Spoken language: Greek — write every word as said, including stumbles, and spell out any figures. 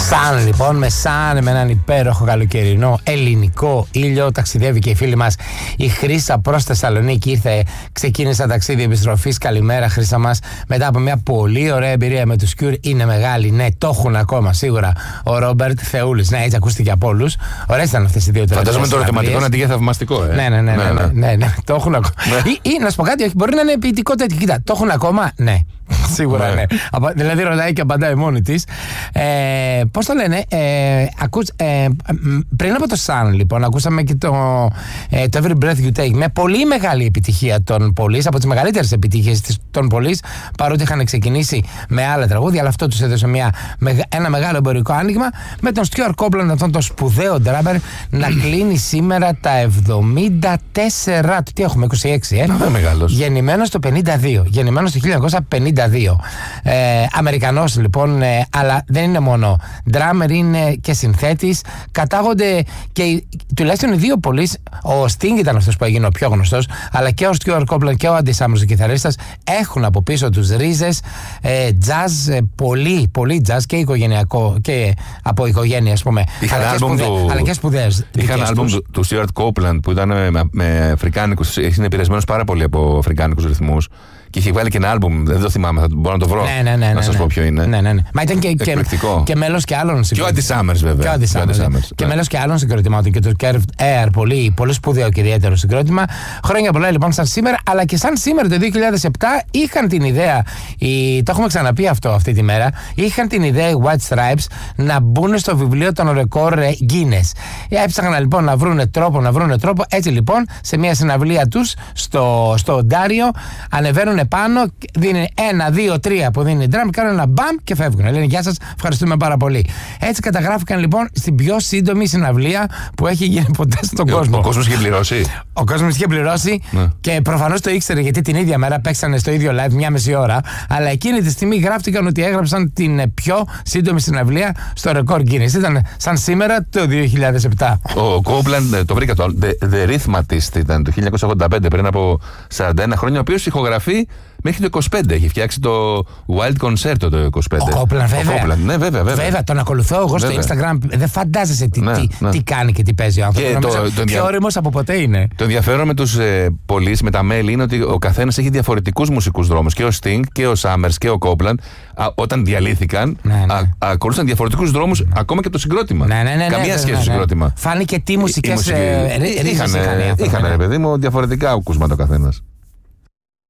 Σαν λοιπόν, με σαν με έναν υπέροχο καλοκαιρινό ελληνικό ήλιο ταξιδεύει και η φίλη μας η Χρύσα προς Θεσσαλονίκη. Ήρθε, ξεκίνησε ταξίδι επιστροφής. Καλημέρα Χρύσα μας, μετά από μια πολύ ωραία εμπειρία με τους Cure. Είναι μεγάλη, ναι, το έχουν ακόμα σίγουρα ο Ρόμπερτ Θεούλης. Ναι, έτσι ακούστηκε από όλους. Ωραίες ήταν αυτές οι δύο τελευταίες. Φαντάζομαι το ερωτηματικό να τύχει θαυμαστικό, ε. Ναι, ναι, ναι, ναι, ναι, ναι, ναι, ναι, το έχουν ακόμα. Ή, ή να σου πω κάτι, όχι, μπορεί να είναι ποιητικό τέτοιο. Κοίτα, το έχουν ακόμα, ναι. Σίγουρα ναι. Δηλαδή ρωτάει και απαντάει μόνη της. Ε, πώς το λένε, ε, ακούς, ε, πριν από το Sun, λοιπόν, ακούσαμε και το, ε, το Every Breath You Take. Με πολύ μεγάλη επιτυχία των Police, από τις μεγαλύτερες επιτυχίες των Police, παρότι είχαν ξεκινήσει με άλλα τραγούδια, αλλά αυτό τους έδωσε μια, ένα μεγάλο εμπορικό άνοιγμα. Με τον Stuart Copeland, αυτόν τον σπουδαίο ντράμπερ, να κλείνει σήμερα τα εβδομήντα τέσσερα του. Τι έχουμε, είκοσι έξι, ε? Γεννημένος το πενήντα δύο. Γεννημένος το χίλια εννιακόσια πενήντα δύο. Ε, Αμερικανός λοιπόν, ε, αλλά δεν είναι μόνο ντράμερ, είναι και συνθέτης. Κατάγονται και οι, τουλάχιστον οι δύο Police. Ο Sting ήταν αυτός που έγινε ο πιο γνωστός, αλλά και ο Stuart Copeland και ο Andy Summers, ο κιθαρίστας, έχουν από πίσω τους ρίζες, ε, jazz, ε, πολύ, πολύ jazz και οικογενειακό και από οικογένεια, ας πούμε. Είχαν αλλά, άλμπουμ και σπουδε, του, αλλά και σπουδαίες. Είχαν άλμπουμ του, του Stuart Copeland που ήταν με, με αφρικάνικους, είναι επηρεασμένος πάρα πολύ από αφρικάνικους ρυθμούς. Και είχε βάλει και ένα άλμπουμ, δεν το θυμάμαι, θα μπορώ να το βρω. Ναι, ναι, ναι, να σας ναι, πω ποιο είναι. Ναι, ναι, ναι. Μα ήταν και, και, και μέλος και άλλων συγκροτημάτων. Και ο Andy Summers, βέβαια. Και ο Andy Summers. Και ναι. μέλος και άλλων συγκροτημάτων. Και το Curved Air, πολύ, πολύ σπουδαίο και ιδιαίτερο συγκρότημα. Χρόνια πολλά λοιπόν σαν σήμερα, αλλά και σαν σήμερα το δύο χιλιάδες επτά είχαν την ιδέα, η, το έχουμε ξαναπεί αυτό αυτή τη μέρα, είχαν την ιδέα οι White Stripes να μπουν στο βιβλίο των ρεκόρ Guinness. Έψαχναν λοιπόν να βρουν τρόπο, να βρουν τρόπο. Έτσι λοιπόν, σε μια συναυλία τους στο, στο Οντάριο, ανεβαίνουν πάνω. Δίνει ένα, δύο, τρία που δίνει drum, κάνουν ένα μπαμ και φεύγουν. Λένε γεια σας, ευχαριστούμε πάρα πολύ. Έτσι καταγράφηκαν λοιπόν στην πιο σύντομη συναυλία που έχει γίνει ποτέ στον κόσμο. Ο κόσμος είχε πληρώσει. Ο κόσμος είχε πληρώσει ναι. Και προφανώς το ήξερε, γιατί την ίδια μέρα παίξανε στο ίδιο live μια μισή ώρα. Αλλά εκείνη τη στιγμή γράφτηκαν ότι έγραψαν την πιο σύντομη συναυλία στο ρεκόρ Guinness. Ήταν σαν σήμερα το δύο χιλιάδες επτά. Ο Copeland, το βρήκα το. The, the Rhythmatist ήταν το χίλια εννιακόσια ογδόντα πέντε, πριν από σαράντα ένα χρόνια, ο οποίος ηχογραφεί μέχρι το είκοσι πέντε. Έχει φτιάξει το Wild Concerto το είκοσι πέντε. Ο Copeland, βέβαια. Ο Copeland, ναι, βέβαια, βέβαια. Βέβαια, τον ακολουθώ εγώ βέβαια. Στο Instagram. Δεν φαντάζεσαι τι, ναι, τι, ναι. τι κάνει και τι παίζει ο άνθρωπος. Το, το, πιο όριμος από ποτέ είναι. Το ενδιαφέρον με τους ε, Police, με τα μέλη, είναι ότι ο καθένας έχει διαφορετικούς μουσικούς δρόμους. Και ο Sting και ο Summers και ο Copeland, α, όταν διαλύθηκαν, ναι, ναι. Α, ακολούθησαν διαφορετικούς δρόμους ναι. ακόμα και το συγκρότημα. Ναι, ναι, ναι, Καμία ναι, σχέση ναι, ναι. στο συγκρότημα. Φάνηκε τι μουσικές ρίζες είχαν. Είχαν, ρε παιδί μου, διαφορετικά ακούσματα ο καθένας.